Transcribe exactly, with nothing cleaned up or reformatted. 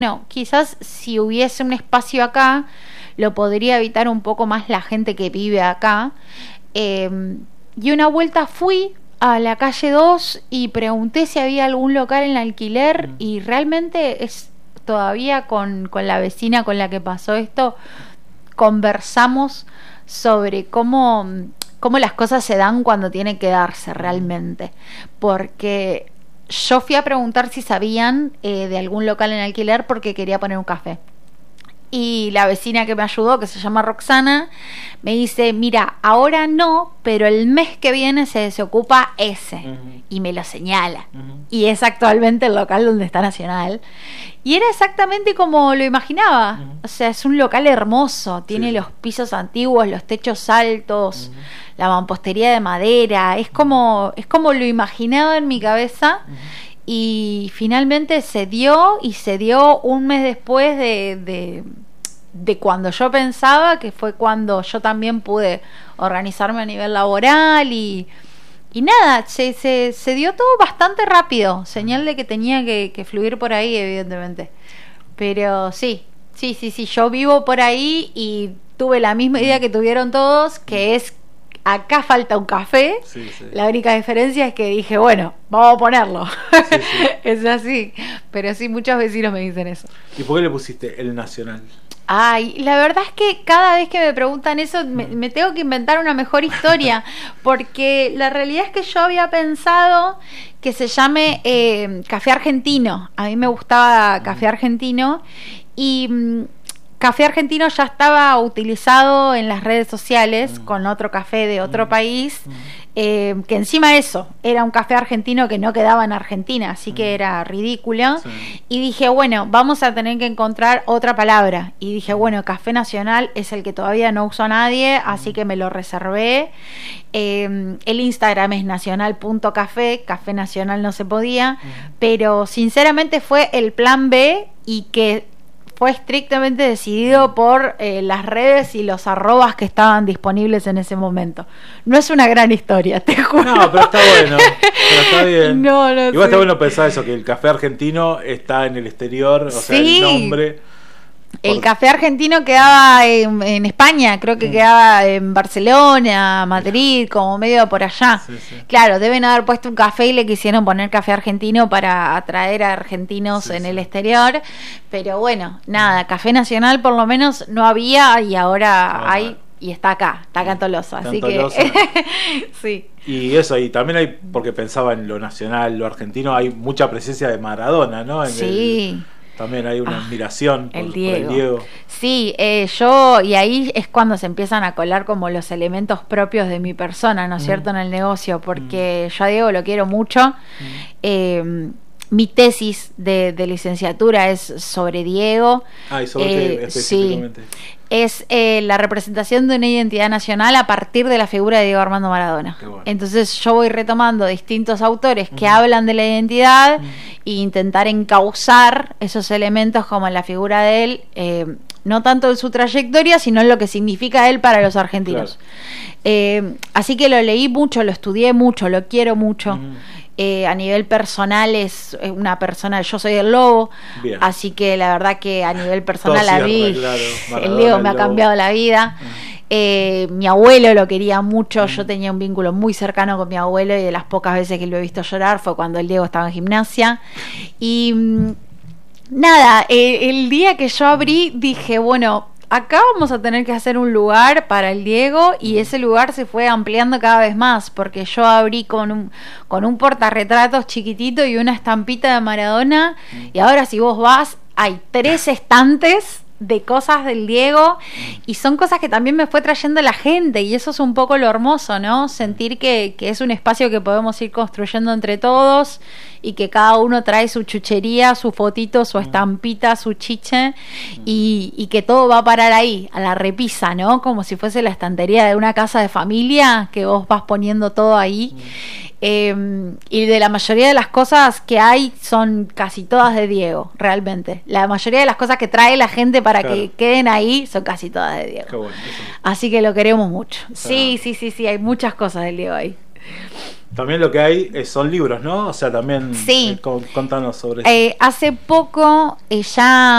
No, quizás si hubiese un espacio acá, lo podría habitar un poco más la gente que vive acá. Eh, y una vuelta fui a la calle dos y pregunté si había algún local en alquiler, mm. y realmente es todavía con, con la vecina con la que pasó esto, conversamos sobre cómo, cómo las cosas se dan cuando tienen que darse realmente. Porque yo fui a preguntar si sabían eh, de algún local en alquiler porque quería poner un café. Y la vecina que me ayudó, que se llama Roxana, me dice, mira, ahora no, pero el mes que viene se desocupa ese. Uh-huh. Y me lo señala. Uh-huh. Y es actualmente el local donde está Nacional. Y era exactamente como lo imaginaba. Uh-huh. O sea, es un local hermoso. Tiene sí. los pisos antiguos, los techos altos, uh-huh. la mampostería de madera. Es como, es como lo imaginaba en mi cabeza. Uh-huh. Y finalmente se dio, y se dio un mes después de, de, de cuando yo pensaba, que fue cuando yo también pude organizarme a nivel laboral y, y nada, se, se, se dio todo bastante rápido, señal de que tenía que, que fluir por ahí, evidentemente. Pero sí, sí, sí, sí, yo vivo por ahí y tuve la misma idea que tuvieron todos, que es acá falta un café. Sí, sí. La única diferencia es que dije, bueno, vamos a ponerlo. Sí, sí. Es así. Pero sí, muchos vecinos me dicen eso. ¿Y por qué le pusiste el Nacional? Ay, la verdad es que cada vez que me preguntan eso me, me tengo que inventar una mejor historia, porque la realidad es que yo había pensado que se llame eh, Café Argentino. A mí me gustaba Café Argentino y mm, Café Argentino ya estaba utilizado en las redes sociales mm. con otro café de otro mm. país, mm. Eh, que encima eso, era un café argentino que no quedaba en Argentina, así mm. que era ridículo. Sí. Y dije, bueno, vamos a tener que encontrar otra palabra. Y dije, bueno, Café Nacional es el que todavía no usó nadie, mm. así que me lo reservé. Eh, el Instagram es nacional punto café, Café Nacional no se podía, mm. pero sinceramente fue el plan B, y que fue estrictamente decidido por eh, las redes y los arrobas que estaban disponibles en ese momento. No es una gran historia, te juro. No, pero está bueno, pero está bien. No, no Igual sé. Está bueno pensar eso, que el café argentino está en el exterior, o sí. sea, el nombre. El por... café argentino quedaba en, en España, creo que mm. quedaba en Barcelona, Madrid, como medio por allá. Sí, sí. Claro, deben haber puesto un café y le quisieron poner café argentino para atraer a argentinos sí, en sí. el exterior. Pero bueno, nada, Café Nacional por lo menos no había, y ahora oh, hay, y está acá, está acá en Tolosa. Así en Tolosa. Que sí. Y eso, y también hay, porque pensaba en lo nacional, lo argentino, hay mucha presencia de Maradona, ¿no? En sí. El, también hay una ah, admiración por el, Diego. por el Diego. Sí, eh, yo, y ahí es cuando se empiezan a colar como los elementos propios de mi persona, ¿no es mm. cierto?, en el negocio, porque mm. yo a Diego lo quiero mucho. Mm. Eh, mi tesis de, de licenciatura es sobre Diego. Ah, ¿y sobre eh, qué específicamente? Sí. Es eh, la representación de una identidad nacional a partir de la figura de Diego Armando Maradona. Bueno. Entonces yo voy retomando distintos autores que uh-huh. hablan de la identidad uh-huh. e intentar encauzar esos elementos como en la figura de él, eh, no tanto en su trayectoria, sino en lo que significa él para los argentinos. Claro. Eh, así que lo leí mucho, lo estudié mucho, lo quiero mucho. Uh-huh. Eh, a nivel personal es una persona, yo soy el Lobo, bien. Así que la verdad que a nivel personal la vi, claro. Maradona, el Diego me el ha cambiado la vida. Uh-huh. eh, mi abuelo lo quería mucho, uh-huh. yo tenía un vínculo muy cercano con mi abuelo, y de las pocas veces que lo he visto llorar fue cuando el Diego estaba en gimnasia. Y mmm, nada, eh, el día que yo abrí dije, bueno, acá vamos a tener que hacer un lugar para el Diego, y ese lugar se fue ampliando cada vez más, porque yo abrí con un, con un portarretratos chiquitito y una estampita de Maradona, y ahora si vos vas, hay tres estantes de cosas del Diego, y son cosas que también me fue trayendo la gente, y eso es un poco lo hermoso, ¿no? Sentir que, que es un espacio que podemos ir construyendo entre todos, y que cada uno trae su chuchería, su fotito, su estampita, su chiche, y, y que todo va a parar ahí, a la repisa, ¿no? Como si fuese la estantería de una casa de familia, que vos vas poniendo todo ahí. Eh, y de la mayoría de las cosas que hay son casi todas de Diego, realmente. La mayoría de las cosas que trae la gente para claro. que queden ahí son casi todas de Diego. Qué bueno, eso. Así que lo queremos mucho. Claro. Sí, sí, sí, sí, hay muchas cosas del Diego ahí. También lo que hay eh, son libros, ¿no? O sea, también sí. eh, con, contanos sobre eso. Eh, hace poco eh, ya